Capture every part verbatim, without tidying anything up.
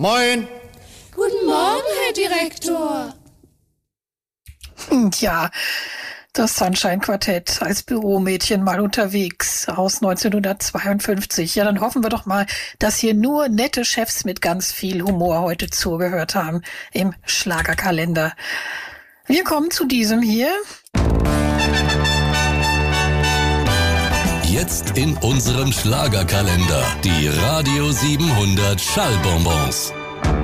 Moin. Guten Morgen, Herr Direktor. Ja, das Sunshine-Quartett als Büromädchen mal unterwegs aus neunzehnhundertzweiundfünfzig. Ja, dann hoffen wir doch mal, dass hier nur nette Chefs mit ganz viel Humor heute zugehört haben im Schlagerkalender. Wir kommen zu diesem hier. Jetzt in unserem Schlagerkalender die Radio siebenhundert Schallbonbons.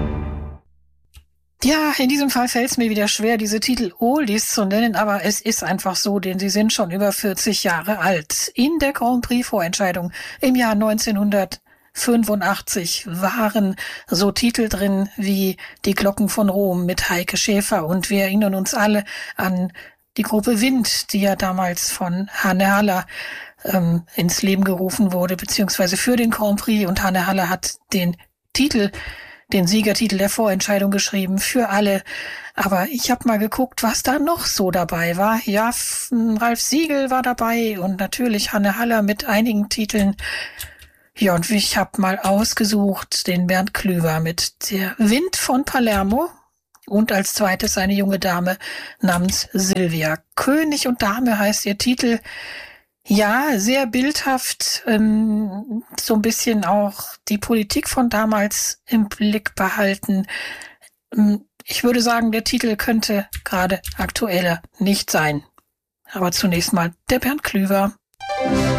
Ja, in diesem Fall fällt es mir wieder schwer, diese Titel Oldies zu nennen, aber es ist einfach so, denn sie sind schon über vierzig Jahre alt. In der Grand Prix-Vorentscheidung im Jahr neunzehnhundertfünfundachtzig waren so Titel drin wie Die Glocken von Rom mit Heike Schäfer, und wir erinnern uns alle an die Gruppe Wind, die ja damals von Hanne Haller ähm, ins Leben gerufen wurde, beziehungsweise für den Grand Prix, und Hanne Haller hat den Titel den Siegertitel der Vorentscheidung geschrieben, für alle. Aber ich habe mal geguckt, was da noch so dabei war. Ja, Ralf Siegel war dabei und natürlich Hanne Haller mit einigen Titeln. Ja, und ich habe mal ausgesucht den Bernd Klüver mit Der Wind von Palermo und als zweites eine junge Dame namens Silvia. König und Dame heißt ihr Titel. Ja, sehr bildhaft, ähm, so ein bisschen auch die Politik von damals im Blick behalten. Ich würde sagen, der Titel könnte gerade aktueller nicht sein. Aber zunächst mal der Bernd Klüver.